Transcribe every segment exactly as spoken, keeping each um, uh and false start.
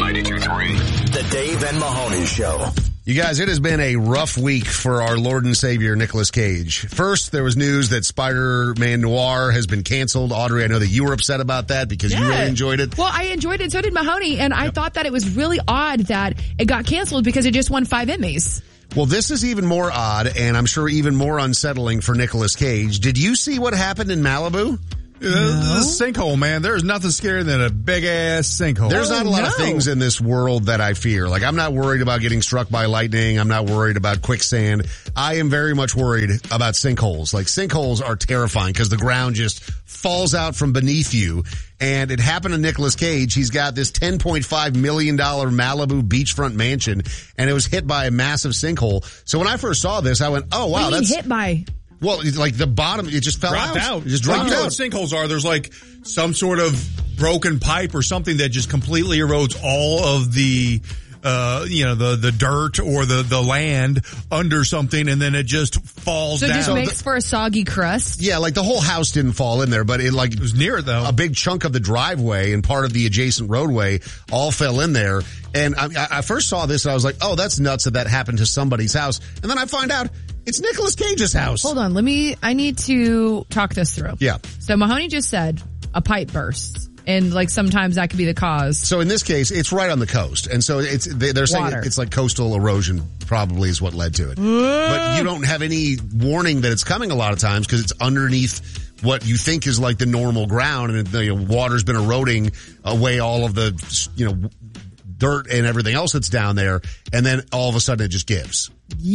ninety-two point three. The Dave and Mahoney Show. You guys, it has been a rough week for our Lord and Savior, Nicolas Cage. First, there was news that Spider-Man Noir has been canceled. Audrey, I know that you were upset about that because yeah. you really enjoyed it. Well, I enjoyed it, so did Mahoney, and I yep. thought that it was really odd that it got canceled because it just won five Emmys. Well, this is even more odd, and I'm sure even more unsettling for Nicolas Cage. Did you see what happened in Malibu? No. The sinkhole, man. There's nothing scarier than a big-ass sinkhole. There's not a lot no. of things in this world that I fear. Like, I'm not worried about getting struck by lightning. I'm not worried about quicksand. I am very much worried about sinkholes. Like, sinkholes are terrifying because the ground just falls out from beneath you. And it happened to Nicolas Cage. He's got this ten point five million dollars Malibu beachfront mansion, and it was hit by a massive sinkhole. So when I first saw this, I went, oh, wow, what do you that's... mean hit by... Well, like the bottom, it just fell dropped out. out. It just dropped like, you know out. what sinkholes are? There's like some sort of broken pipe or something that just completely erodes all of the, uh, you know, the, the dirt or the, the land under something, and then it just falls so down. So it just so makes the, for a soggy crust? Yeah, like the whole house didn't fall in there, but it like... It was near it, though. A big chunk of the driveway and part of the adjacent roadway all fell in there. And I, I first saw this and I was like, oh, that's nuts that that happened to somebody's house. And then I find out it's Nicolas Cage's house. Hold on, let me, I need to talk this through. Yeah. So Mahoney just said a pipe burst. And like sometimes that could be the cause. So in this case, it's right on the coast. And so it's, they're saying Water. it's like coastal erosion probably is what led to it. But you don't have any warning that it's coming a lot of times because it's underneath what you think is like the normal ground, and the you know, water's been eroding away all of the, you know, dirt and everything else that's down there, and then all of a sudden it just gives.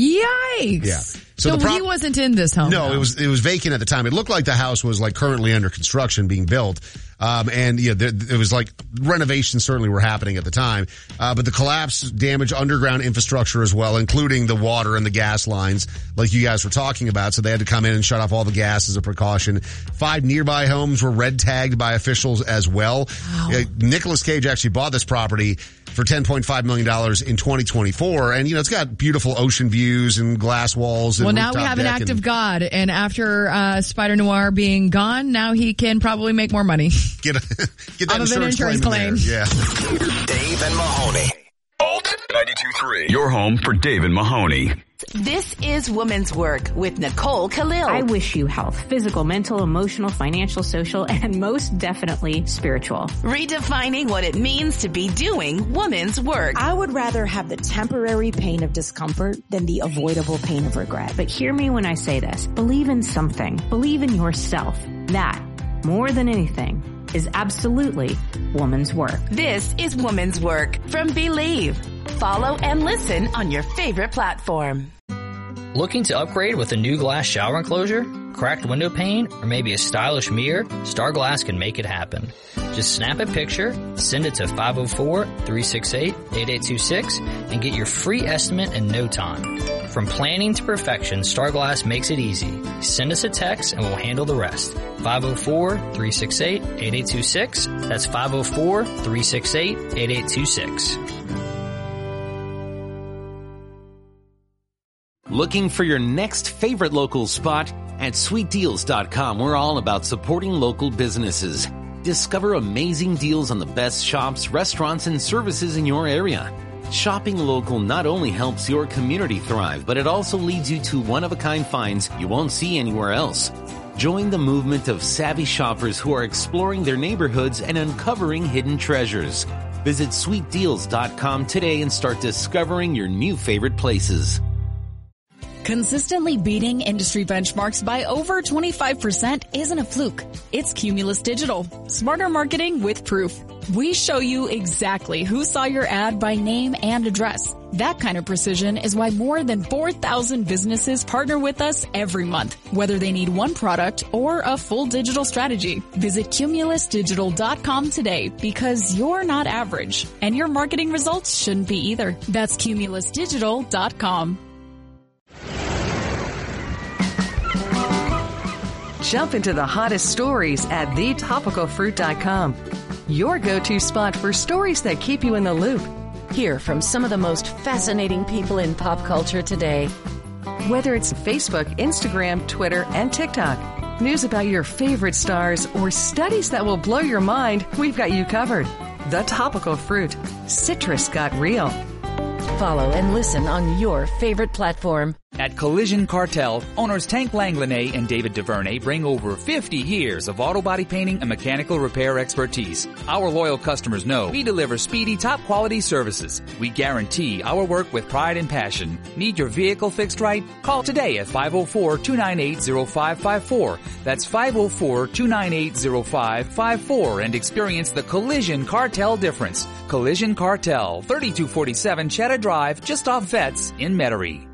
Yikes. Yeah. So, so the pro- he wasn't in this home. No, though. it was it was vacant at the time. It looked like the house was like currently under construction, being built. Um, and yeah, there, it was like renovations certainly were happening at the time. Uh, but the collapse damaged underground infrastructure as well, including the water and the gas lines, like you guys were talking about. So they had to come in and shut off all the gas as a precaution. Five nearby homes were red tagged by officials as well. Wow. Uh, Nicolas Cage actually bought this property for ten point five million dollars in twenty twenty-four. And, you know, it's got beautiful ocean views and glass walls. And well, now we have an act and, of God. And after uh, Spider Noir being gone, now he can probably make more money. Get, a, get that Of an insurance, insurance claim. claim. In there. Yeah. Dave and Mahoney. Alt ninety-two point three. Your home for Dave and Mahoney. This is Woman's Work with Nicole Khalil. I wish you health, physical, mental, emotional, financial, social, and most definitely spiritual. Redefining what it means to be doing woman's work. I would rather have the temporary pain of discomfort than the avoidable pain of regret. But hear me when I say this. Believe in something. Believe in yourself. That, more than anything, is absolutely woman's work. This is Woman's Work from Believe. Follow and listen on your favorite platform. Looking to upgrade with a new glass shower enclosure, cracked window pane, or maybe a stylish mirror? Star Glass can make it happen. Just snap a picture, send it to five oh four, three six eight, eight eight two six, and get your free estimate in no time. From planning to perfection, Star Glass makes it easy. Send us a text and we'll handle the rest. five oh four, three six eight, eight eight two six. That's five oh four, three six eight, eight eight two six. Looking for your next favorite local spot? At sweet deals dot com, we're all about supporting local businesses. Discover amazing deals on the best shops, restaurants, and services in your area. Shopping local not only helps your community thrive, but it also leads you to one-of-a-kind finds you won't see anywhere else. Join the movement of savvy shoppers who are exploring their neighborhoods and uncovering hidden treasures. Visit sweet deals dot com today and start discovering your new favorite places. Consistently beating industry benchmarks by over twenty-five percent isn't a fluke. It's Cumulus Digital. Smarter marketing with proof. We show you exactly who saw your ad by name and address. That kind of precision is why more than four thousand businesses partner with us every month, whether they need one product or a full digital strategy. Visit Cumulus Digital dot com today because you're not average, and your marketing results shouldn't be either. That's Cumulus Digital dot com. Jump into the hottest stories at the topical fruit dot com. Your go-to spot for stories that keep you in the loop. Hear from some of the most fascinating people in pop culture today. Whether it's Facebook, Instagram, Twitter, and TikTok, news about your favorite stars, or studies that will blow your mind, we've got you covered. The Topical Fruit. Citrus got real. Follow and listen on your favorite platform. At Collision Cartel, owners Tank Langlanay and David DuVernay bring over fifty years of auto body painting and mechanical repair expertise. Our loyal customers know we deliver speedy, top-quality services. We guarantee our work with pride and passion. Need your vehicle fixed right? Call today at five oh four, two nine eight, oh five five four. That's five oh four, two nine eight, oh five five four and experience the Collision Cartel difference. Collision Cartel, thirty-two forty-seven Cheddar Drive, just off Vets in Metairie.